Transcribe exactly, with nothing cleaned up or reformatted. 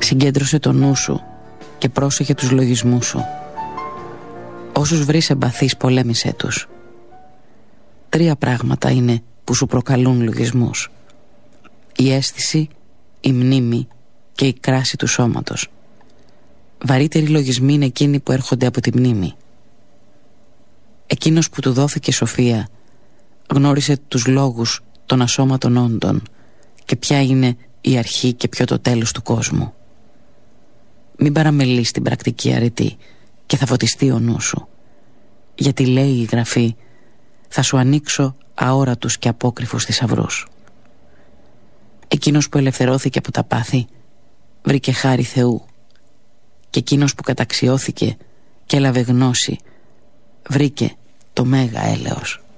Συγκέντρωσε το νου σου και πρόσεχε τους λογισμούς σου. Όσους βρεις εμπαθείς, πολέμησέ τους. Τρία πράγματα είναι που σου προκαλούν λογισμούς: η αίσθηση, η μνήμη και η κράση του σώματος. Βαρύτεροι λογισμοί είναι εκείνοι που έρχονται από τη μνήμη. Εκείνος που του δόθηκε σοφία γνώρισε τους λόγους των ασώματων όντων και ποια είναι η αρχή και ποιο το τέλος του κόσμου. Μην παραμελείς την πρακτική αρετή και θα φωτιστεί ο νου σου, γιατί λέει η Γραφή, θα σου ανοίξω αόρατους και απόκρυφους θησαυρούς. Εκείνος που ελευθερώθηκε από τα πάθη βρήκε χάρη Θεού, και εκείνος που καταξιώθηκε και έλαβε γνώση βρήκε το μέγα έλεος.